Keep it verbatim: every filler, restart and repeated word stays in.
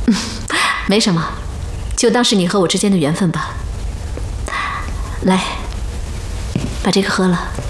没什么，就当是你和我之间的缘分吧。来，把这个喝了。